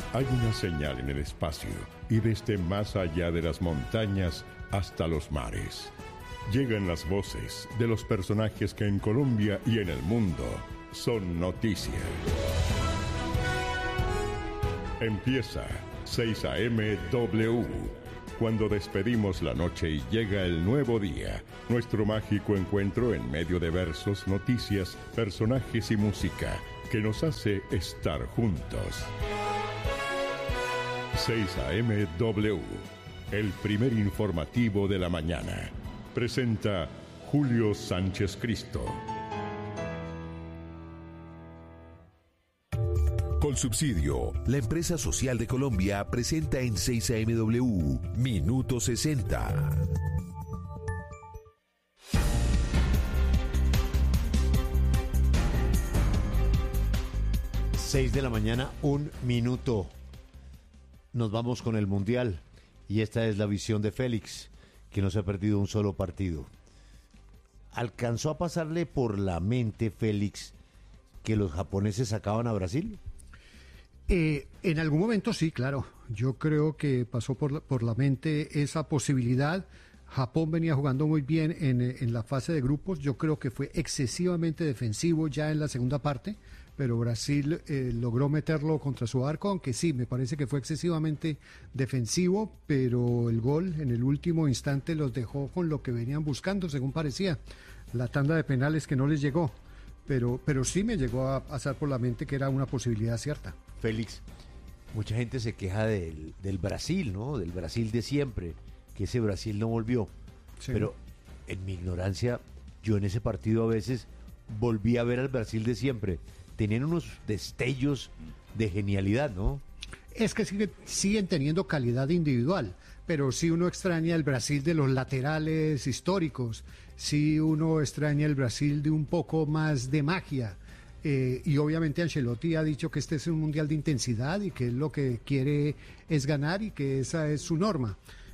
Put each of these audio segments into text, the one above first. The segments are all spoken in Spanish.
Hay una señal en el espacio y desde más allá de las montañas hasta los mares. Llegan las voces de los personajes que en Colombia y en el mundo son noticia. Empieza 6 AM W. Cuando despedimos la noche y llega el nuevo día, nuestro mágico encuentro en medio de versos, noticias, personajes y música que nos hace estar juntos. 6 AM W, el primer informativo de la mañana. Presenta Julio Sánchez Cristo. Colsubsidio, la empresa social de Colombia, presenta en 6 AMW, Minuto 60. 6 de la mañana, 1 minuto. Nos vamos con el Mundial y esta es la visión de Félix, que no se ha perdido un solo partido. ¿Alcanzó a pasarle por la mente, Félix, que los japoneses sacaban a Brasil? En algún momento sí, claro. Yo creo que pasó por la mente esa posibilidad. Japón venía jugando muy bien en la fase de grupos. Yo creo que fue excesivamente defensivo ya en la segunda parte, pero Brasil logró meterlo contra su arco, aunque sí, me parece que fue excesivamente defensivo, pero el gol en el último instante los dejó con lo que venían buscando, según parecía. La tanda de penales que no les llegó, pero sí me llegó a pasar por la mente que era una posibilidad cierta. Félix, mucha gente se queja del Brasil, ¿no? Del Brasil de siempre, que ese Brasil no volvió. Sí. Pero en mi ignorancia, yo en ese partido a veces volví a ver al Brasil de siempre. Tenían unos destellos de genialidad, ¿no? Es que siguen teniendo calidad individual, pero sí uno extraña el Brasil de los laterales históricos, sí uno extraña el Brasil de un poco más de magia. Y obviamente Ancelotti ha dicho que este es un mundial de intensidad y que él lo que quiere es ganar y que esa es su norma.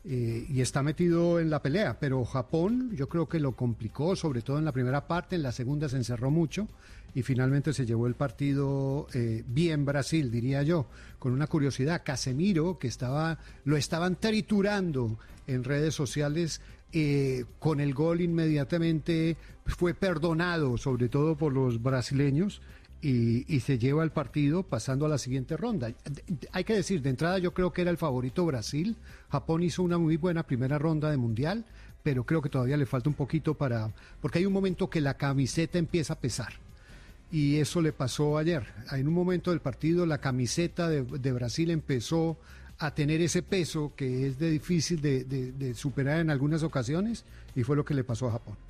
Y está metido en la pelea, pero Japón yo creo que lo complicó, sobre todo en la primera parte, en la segunda se encerró mucho y finalmente se llevó el partido bien Brasil, diría yo, con una curiosidad. Casemiro, que lo estaban triturando en redes sociales, con el gol inmediatamente fue perdonado, sobre todo por los brasileños, y se lleva el partido pasando a la siguiente ronda. Hay que decir, de entrada yo creo que era el favorito Brasil. Japón hizo una muy buena primera ronda de Mundial, pero creo que todavía le falta un poquito porque hay un momento que la camiseta empieza a pesar. Y eso le pasó ayer. En un momento del partido la camiseta de Brasil empezó a tener ese peso que es difícil de superar en algunas ocasiones, y fue lo que le pasó a Japón.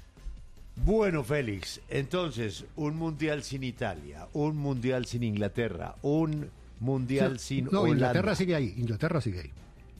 Bueno, Félix, entonces, un mundial sin Italia, un mundial sin Inglaterra, un mundial sin Holanda. Inglaterra sigue ahí.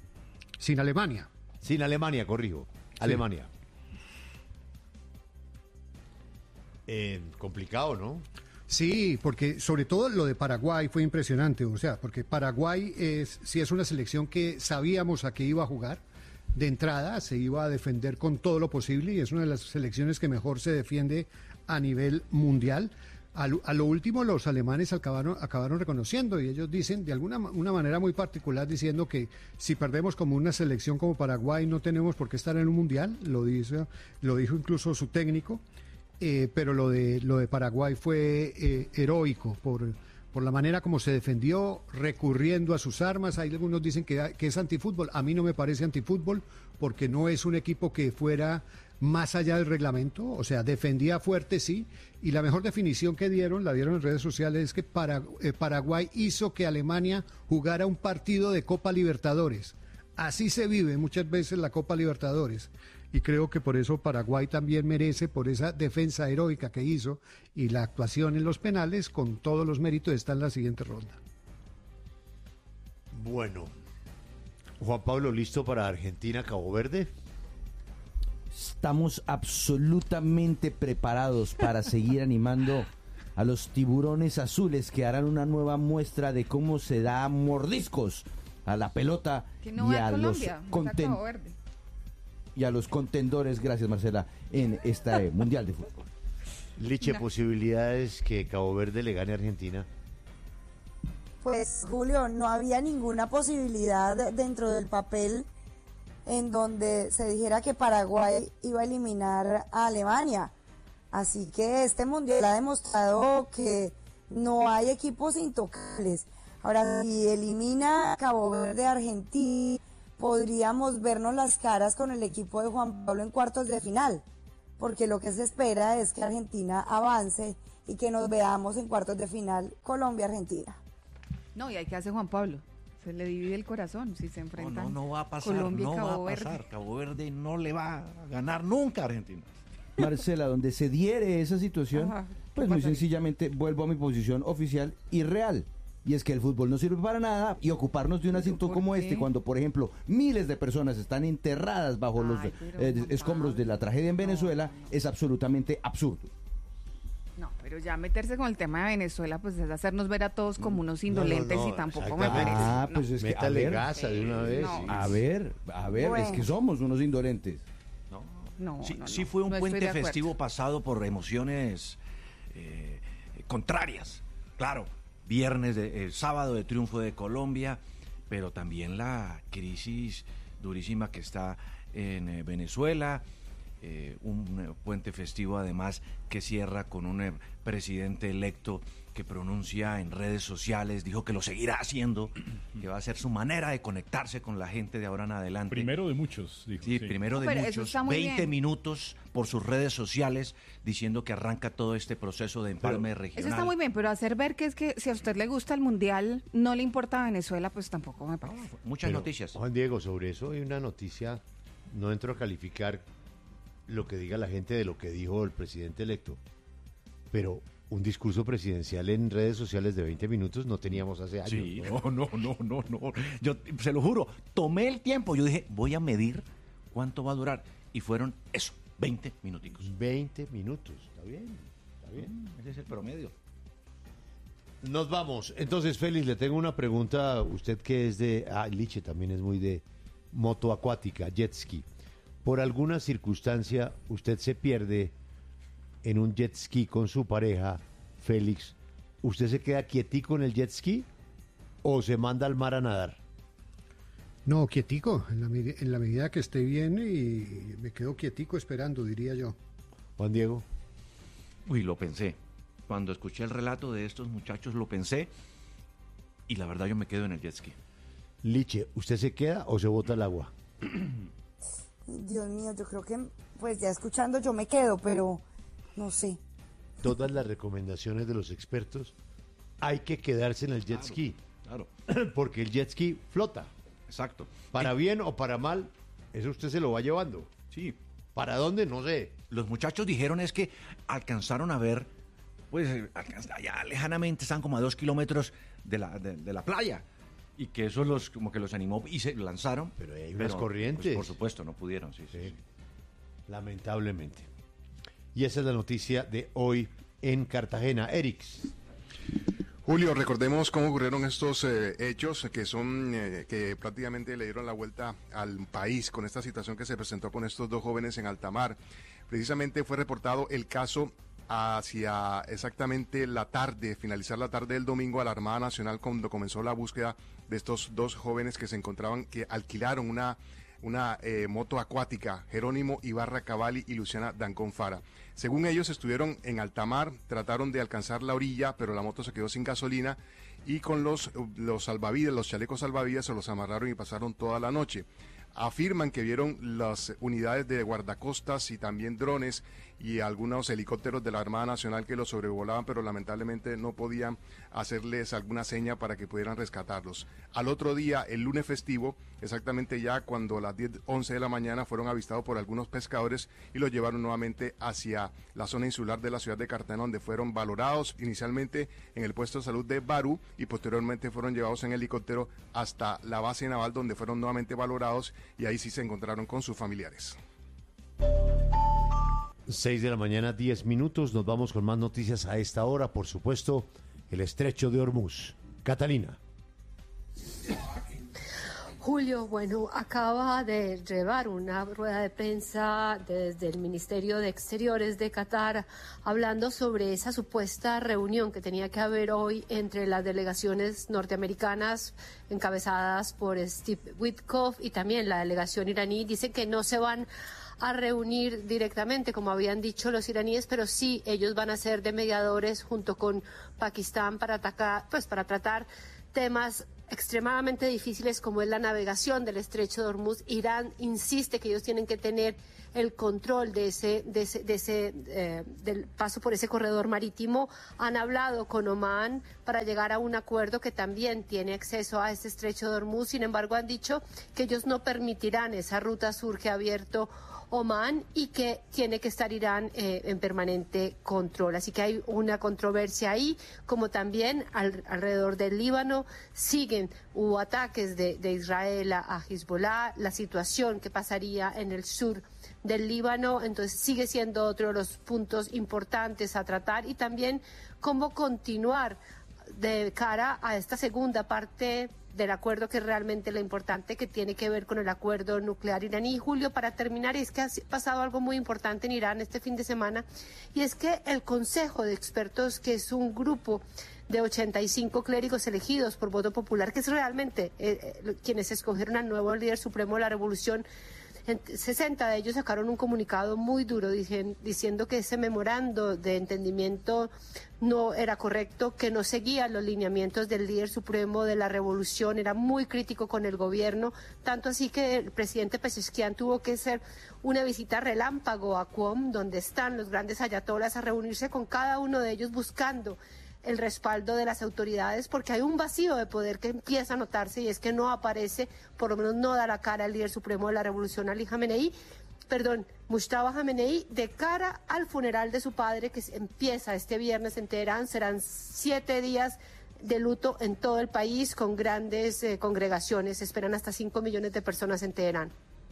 Sin Alemania. Sin Alemania, corrijo. Sí. Alemania. Complicado, ¿no? Sí, porque sobre todo lo de Paraguay fue impresionante, o sea, porque Paraguay sí es una selección que sabíamos a qué iba a jugar. De entrada se iba a defender con todo lo posible y es una de las selecciones que mejor se defiende a nivel mundial. A lo último los alemanes acabaron reconociendo, y ellos dicen de una manera muy particular, diciendo que si perdemos como una selección como Paraguay no tenemos por qué estar en un mundial. Lo dijo incluso su técnico, pero lo de Paraguay fue heroico por la manera como se defendió, recurriendo a sus armas. Hay algunos dicen que es antifútbol. A mí no me parece antifútbol, porque no es un equipo que fuera más allá del reglamento. O sea, defendía fuerte, sí, y la mejor definición que la dieron en redes sociales, es que Paraguay hizo que Alemania jugara un partido de Copa Libertadores. Así se vive muchas veces la Copa Libertadores, y creo que por eso Paraguay también merece, por esa defensa heroica que hizo y la actuación en los penales, con todos los méritos, está en la siguiente ronda. Bueno, Juan Pablo, ¿listo para Argentina, Cabo Verde? Estamos absolutamente preparados para seguir animando a los tiburones azules, que harán una nueva muestra de cómo se da mordiscos a la pelota no y a Colombia, y a los contendores, gracias Marcela, en este Mundial de Fútbol. Liche, posibilidades que Cabo Verde le gane a Argentina. pues Julio, no había ninguna posibilidad dentro del papel en donde se dijera que Paraguay iba a eliminar a Alemania. Así que este mundial ha demostrado que no hay equipos intocables. Ahora, si elimina Cabo Verde, Argentina, podríamos vernos las caras con el equipo de Juan Pablo en cuartos de final, porque lo que se espera es que Argentina avance y que nos veamos en cuartos de final Colombia-Argentina. No, y hay que hacer Juan Pablo. Se le divide el corazón si se enfrentan. No va a pasar, Colombia y no Cabo va a pasar. Verde. Cabo Verde no le va a ganar nunca a Argentina. Marcela, donde se diere esa situación, Ajá, pues ¿qué muy pasaría? sencillamente vuelvo a mi posición oficial y real. Y es que el fútbol no sirve para nada y ocuparnos de un asunto ¿por como qué? este, cuando por ejemplo miles de personas están enterradas bajo los Ay, pero Juan escombros de la Pablo, tragedia en no. Venezuela, es absolutamente absurdo. No, pero ya meterse con el tema de Venezuela, pues es hacernos ver a todos como unos indolentes no, y tampoco me exactamente. parece. Ah, No. pues es que, a Métale ver, gasa de una vez. no. y- a ver, es Bueno. que somos unos indolentes. No, Sí, no, sí no, fue un no estoy puente de acuerdo. festivo pasado por emociones contrarias. Claro, sábado de triunfo de Colombia, pero también la crisis durísima que está en Venezuela. Un puente festivo además que cierra con un presidente electo que pronuncia en redes sociales, dijo que lo seguirá haciendo, que va a ser su manera de conectarse con la gente de ahora en adelante. Primero de muchos, dijo. Sí, primero de Pero eso muchos, está muy 20 bien. minutos por sus redes sociales diciendo que arranca todo este proceso de empalme regional. Eso está muy bien, pero hacer ver que es que si a usted le gusta el Mundial, no le importa Venezuela, pues tampoco me parece. Muchas Pero, noticias. Juan Diego, sobre eso hay una noticia, no entro a calificar lo que diga la gente de lo que dijo el presidente electo, pero un discurso presidencial en redes sociales de 20 minutos no teníamos hace años. Sí, ¿no? no. Yo se lo juro, tomé el tiempo. Yo dije, voy a medir cuánto va a durar. Y fueron eso, 20 minuticos. 20 minutos, está bien, está bien. Ese es el promedio. Nos vamos. Entonces, Félix, le tengo una pregunta. Usted que es de... Liche también es muy de moto acuática, jet ski. Por alguna circunstancia, usted se pierde en un jet ski con su pareja, Félix. ¿Usted se queda quietico en el jet ski o se manda al mar a nadar? No, quietico, en la medida que esté bien y me quedo quietico esperando, diría yo. Juan Diego. Uy, lo pensé. Cuando escuché el relato de estos muchachos, lo pensé. Y la verdad, yo me quedo en el jet ski. Liche, ¿usted se queda o se bota al agua? Dios mío, yo creo que, pues ya escuchando yo me quedo, pero no sé. Todas las recomendaciones de los expertos, hay que quedarse en el jet ski, Claro, porque el jet ski flota. exacto. Para bien o para mal, eso usted se lo va llevando. Sí, ¿Para dónde? No sé. los muchachos dijeron es que alcanzaron a ver, pues allá lejanamente, están como a 2 kilómetros de la playa. Y que eso como que los animó y se lanzaron. Pero hay unas corrientes. pues, por supuesto, no pudieron, sí. Lamentablemente. Y esa es la noticia de hoy en Cartagena. Erix. Julio, recordemos cómo ocurrieron estos hechos que prácticamente le dieron la vuelta al país con esta situación que se presentó con estos dos jóvenes en alta mar. Precisamente fue reportado el caso hacia exactamente la tarde, finalizar la tarde del domingo, a la Armada Nacional, cuando comenzó la búsqueda de estos dos jóvenes que se encontraban, que alquilaron una moto acuática, Jerónimo Ibarra Cavalli y Luciana Dancón Fara. Según ellos, estuvieron en alta mar, trataron de alcanzar la orilla, pero la moto se quedó sin gasolina y con los salvavidas, los chalecos salvavidas, se los amarraron y pasaron toda la noche. Afirman que vieron las unidades de guardacostas y también drones y algunos helicópteros de la Armada Nacional que los sobrevolaban, pero lamentablemente no podían hacerles alguna seña para que pudieran rescatarlos. Al otro día, el lunes festivo, exactamente ya cuando a las 10:11 de la mañana, fueron avistados por algunos pescadores y los llevaron nuevamente hacia la zona insular de la ciudad de Cartagena, donde fueron valorados inicialmente en el puesto de salud de Barú y posteriormente fueron llevados en helicóptero hasta la base naval, donde fueron nuevamente valorados y ahí sí se encontraron con sus familiares. 6 de la mañana, 10 minutos. Nos vamos con más noticias a esta hora. Por supuesto, el estrecho de Hormuz. Catalina. Julio, bueno, acaba de llevar una rueda de prensa desde el Ministerio de Exteriores de Qatar hablando sobre esa supuesta reunión que tenía que haber hoy entre las delegaciones norteamericanas encabezadas por Steve Witkoff y también la delegación iraní. Dicen que no se van a reunir directamente, como habían dicho los iraníes, pero sí ellos van a ser de mediadores junto con Pakistán para tratar temas extremadamente difíciles como es la navegación del estrecho de Hormuz. Irán insiste que ellos tienen que tener el control del paso por ese corredor marítimo. Han hablado con Omán para llegar a un acuerdo que también tiene acceso a ese estrecho de Hormuz. Sin embargo, han dicho que ellos no permitirán esa ruta sur que ha abierto Omán y que tiene que estar Irán en permanente control. Así que hay una controversia ahí, como también alrededor del Líbano hubo ataques de Israel a Hezbollah, la situación que pasaría en el sur del Líbano, entonces sigue siendo otro de los puntos importantes a tratar, y también cómo continuar de cara a esta segunda parte del acuerdo, que es realmente lo importante, que tiene que ver con el acuerdo nuclear iraní. Y Julio, para terminar, es que ha pasado algo muy importante en Irán este fin de semana, y es que el Consejo de Expertos, que es un grupo de 85 clérigos elegidos por voto popular, que es realmente quienes escogieron al nuevo líder supremo de la revolución, 60 de ellos sacaron un comunicado muy duro diciendo que ese memorando de entendimiento no era correcto, que no seguía los lineamientos del líder supremo de la revolución, era muy crítico con el gobierno, tanto así que el presidente Pezeshkian tuvo que hacer una visita relámpago a Qom, donde están los grandes ayatolas, a reunirse con cada uno de ellos buscando el respaldo de las autoridades, porque hay un vacío de poder que empieza a notarse, y es que no aparece, por lo menos no da la cara el líder supremo de la revolución, Mustafa Jamenei, de cara al funeral de su padre, que empieza este viernes en Teherán. Serán 7 días de luto en todo el país, con grandes congregaciones. Esperan hasta 5 millones de personas en Teherán.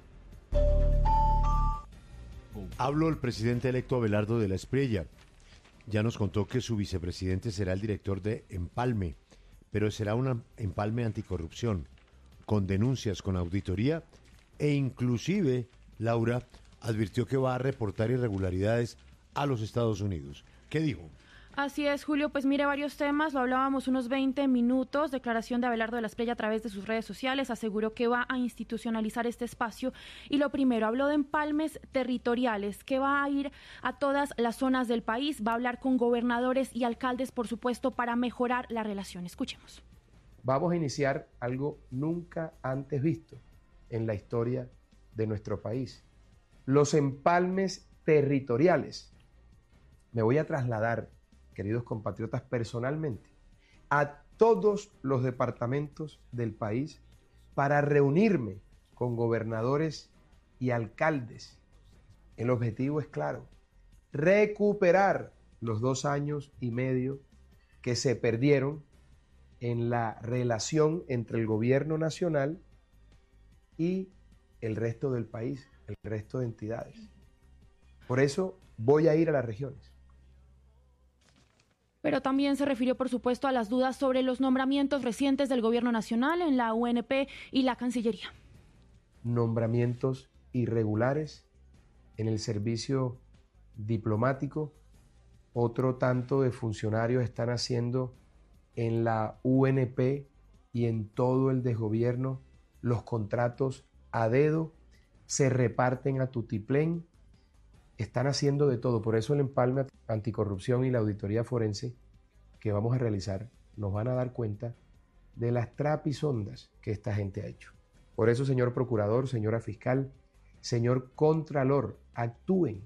Habló el presidente electo Abelardo de la Espriella. Ya nos contó que su vicepresidente será el director de Empalme, pero será un empalme anticorrupción, con denuncias, con auditoría, e inclusive, Laura, advirtió que va a reportar irregularidades a los Estados Unidos. ¿Qué dijo? Así es, Julio, pues mire, varios temas, lo hablábamos unos 20 minutos, declaración de Abelardo de la Espriella a través de sus redes sociales, aseguró que va a institucionalizar este espacio, y lo primero, habló de empalmes territoriales, que va a ir a todas las zonas del país, va a hablar con gobernadores y alcaldes, por supuesto, para mejorar la relación. Escuchemos. Vamos a iniciar algo nunca antes visto en la historia de nuestro país, los empalmes territoriales. Me voy a trasladar, queridos compatriotas, personalmente a todos los departamentos del país para reunirme con gobernadores y alcaldes. El objetivo es claro: recuperar los 2 años y medio que se perdieron en la relación entre el gobierno nacional y el resto del país, el resto de entidades. Por eso voy a ir a las regiones. Pero también se refirió, por supuesto, a las dudas sobre los nombramientos recientes del gobierno nacional en la UNP y la Cancillería. Nombramientos irregulares en el servicio diplomático, otro tanto de funcionarios están haciendo en la UNP y en todo el desgobierno los contratos a dedo, se reparten a tutiplén, están haciendo de todo. Por eso el empalme anticorrupción y la auditoría forense que vamos a realizar nos van a dar cuenta de las trapisondas que esta gente ha hecho. Por eso, señor procurador, señora fiscal, señor contralor, actúen.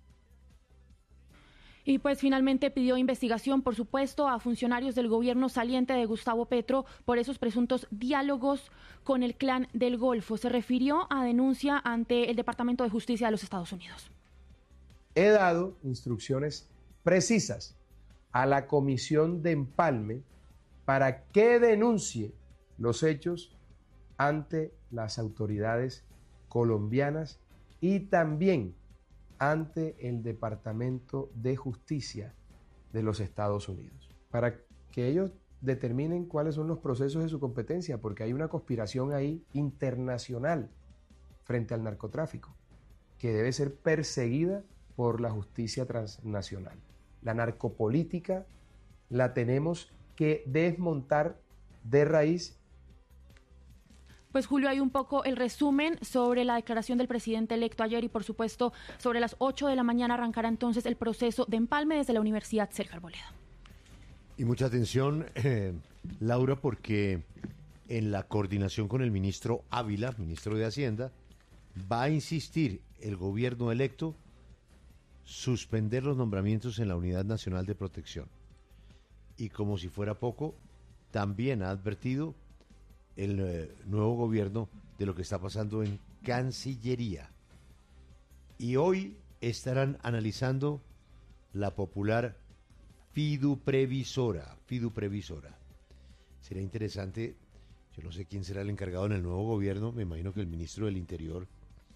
Y pues finalmente pidió investigación, por supuesto, a funcionarios del gobierno saliente de Gustavo Petro por esos presuntos diálogos con el Clan del Golfo. Se refirió a denuncia ante el Departamento de Justicia de los Estados Unidos. He dado instrucciones precisas a la Comisión de Empalme para que denuncie los hechos ante las autoridades colombianas y también ante el Departamento de Justicia de los Estados Unidos, para que ellos determinen cuáles son los procesos de su competencia, porque hay una conspiración ahí internacional frente al narcotráfico que debe ser perseguida por la justicia transnacional. La narcopolítica la tenemos que desmontar de raíz. Pues Julio, hay un poco el resumen sobre la declaración del presidente electo ayer y por supuesto sobre las 8 de la mañana arrancará entonces el proceso de empalme desde la Universidad Sergio Arboleda. Y mucha atención, Laura, porque en la coordinación con el ministro Ávila, ministro de Hacienda, va a insistir el gobierno electo suspender los nombramientos en la Unidad Nacional de Protección. Y como si fuera poco, también ha advertido el nuevo gobierno de lo que está pasando en Cancillería. Y hoy estarán analizando la popular Fiduprevisora. Será interesante, yo no sé quién será el encargado en el nuevo gobierno, me imagino que el ministro del Interior.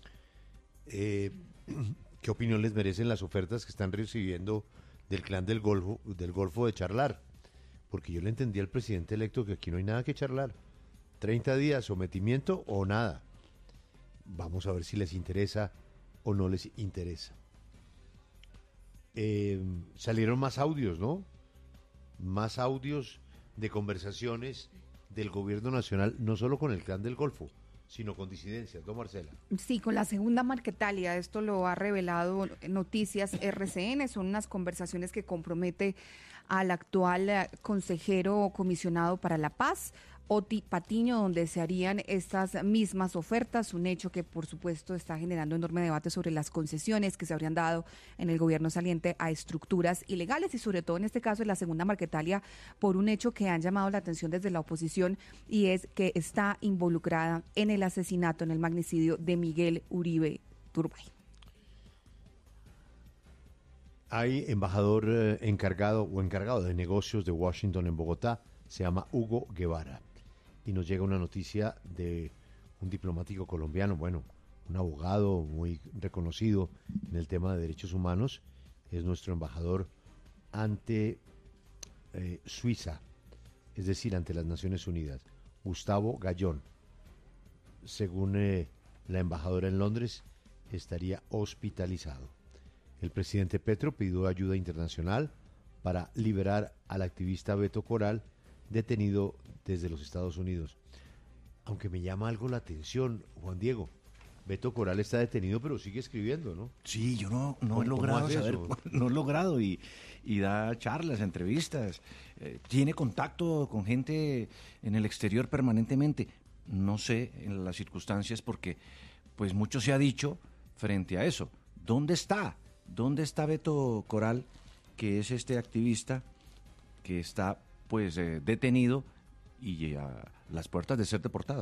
¿Qué opinión les merecen las ofertas que están recibiendo del clan del Golfo de charlar? Porque yo le entendí al presidente electo que aquí no hay nada que charlar. 30 días, sometimiento o nada. Vamos a ver si les interesa o no les interesa. Salieron más audios, ¿no? Más audios de conversaciones del gobierno nacional, no solo con el clan del Golfo, sino con disidencias, ¿no, Marcela? Sí, con la segunda Marquetalia, esto lo ha revelado Noticias RCN, son unas conversaciones que compromete al actual consejero comisionado para la paz, Oti Patiño, donde se harían estas mismas ofertas, un hecho que por supuesto está generando enorme debate sobre las concesiones que se habrían dado en el gobierno saliente a estructuras ilegales y sobre todo en este caso en la segunda Marquetalia por un hecho que han llamado la atención desde la oposición y es que está involucrada en el asesinato, en el magnicidio de Miguel Uribe Turbay. Hay embajador encargado de negocios de Washington en Bogotá, se llama Hugo Guevara. Y nos llega una noticia de un diplomático colombiano, bueno, un abogado muy reconocido en el tema de derechos humanos, es nuestro embajador ante Suiza, es decir, ante las Naciones Unidas, Gustavo Gallón. Según la embajadora en Londres, estaría hospitalizado. El presidente Petro pidió ayuda internacional para liberar al activista Beto Coral, detenido desde los Estados Unidos. Aunque me llama algo la atención, Juan Diego, Beto Coral está detenido pero sigue escribiendo, ¿no? Sí, yo no he logrado saber, no he logrado y da charlas, entrevistas, tiene contacto con gente en el exterior permanentemente. No sé en las circunstancias porque pues mucho se ha dicho frente a eso. ¿Dónde está? ¿Dónde está Beto Coral, que es este activista que está pues detenido y a las puertas de ser deportado?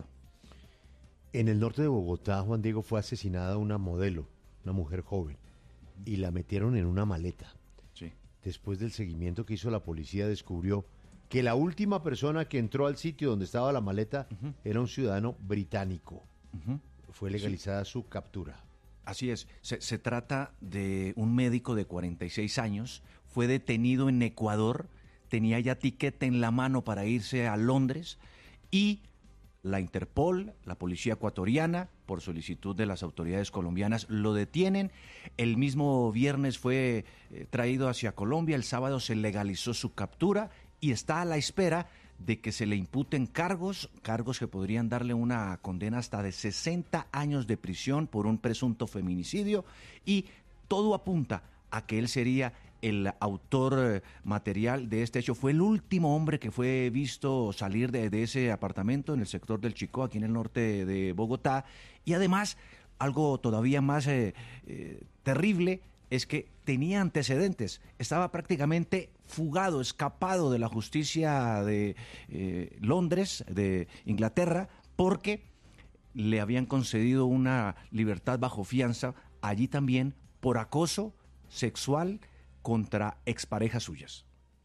En el norte de Bogotá, Juan Diego, fue asesinada una modelo, una mujer joven, y la metieron en una maleta. Sí. Después del seguimiento que hizo la policía, descubrió que la última persona que entró al sitio donde estaba la maleta era un ciudadano británico. Fue legalizada su captura. Así es, se trata de un médico de 46 años, fue detenido en Ecuador, tenía ya tiquete en la mano para irse a Londres y la Interpol, la policía ecuatoriana, por solicitud de las autoridades colombianas, lo detienen. El mismo viernes fue traído hacia Colombia, el sábado se legalizó su captura y está a la espera de que se le imputen cargos que podrían darle una condena hasta de 60 años de prisión por un presunto feminicidio y todo apunta a que él sería el autor material de este hecho. Fue el último hombre que fue visto salir de ese apartamento en el sector del Chicó, aquí en el norte de Bogotá. Y además, algo todavía más terrible es que tenía antecedentes. Estaba prácticamente fugado, escapado de la justicia de Londres, de Inglaterra, porque le habían concedido una libertad bajo fianza allí también por acoso sexual contra exparejas suyas.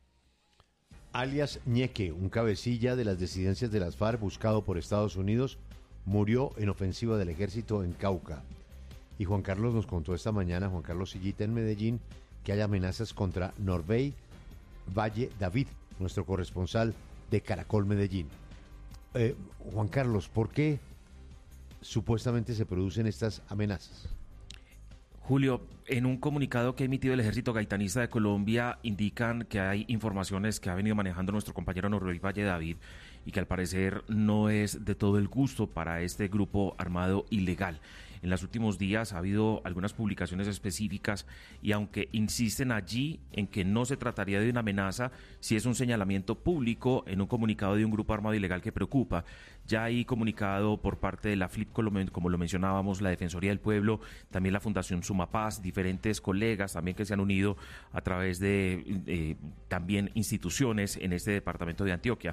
Alias Ñeque, un cabecilla de las disidencias de las FARC buscado por Estados Unidos, murió en ofensiva del ejército en Cauca. Y Juan Carlos nos contó esta mañana, Juan Carlos Sillita en Medellín, que hay amenazas contra Norbey Valle David, nuestro corresponsal de Caracol Medellín. Juan Carlos, ¿por qué supuestamente se producen estas amenazas? Julio, en un comunicado que ha emitido el Ejército Gaitanista de Colombia indican que hay informaciones que ha venido manejando nuestro compañero Norbert Valle David y que al parecer no es de todo el gusto para este grupo armado ilegal. En los últimos días ha habido algunas publicaciones específicas y aunque insisten allí en que no se trataría de una amenaza, sí es un señalamiento público en un comunicado de un grupo armado ilegal que preocupa. Ya hay comunicado por parte de la FLIP, como lo mencionábamos, la Defensoría del Pueblo, también la Fundación Sumapaz, diferentes colegas también que se han unido a través de también instituciones en este departamento de Antioquia.